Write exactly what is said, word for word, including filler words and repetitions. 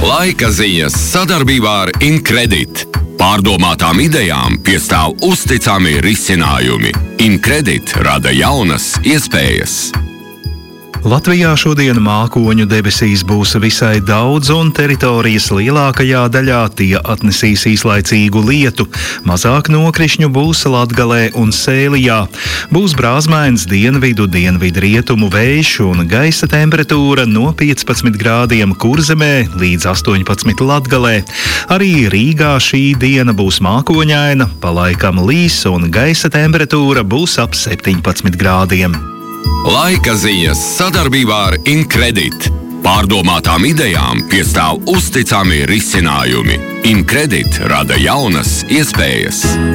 Laika ziņas sadarbībā ar Incredit. Pārdomātām idejām piestāv uzticami risinājumi. Incredit rada jaunas iespējas. Latvijā šodien mākoņu debesīs būs visai daudz, un teritorijas lielākajā daļā tie atnesīs īslaicīgu lietu. Mazāk nokrišņu būs Latgalē un Sēlijā. Būs brāzmains dienvidu, dienvidu rietumu vējš un gaisa temperatūra no piecpadsmit grādiem Kurzemē līdz astoņpadsmit Latgalē. Arī Rīgā šī diena būs mākoņaina, pa laikam līs un gaisa temperatūra būs ap septiņpadsmit grādiem. Laika ziņas sadarbībā ar Incredit. Pārdomātām idejām piestāv uzticami risinājumi. Incredit rada jaunas iespējas.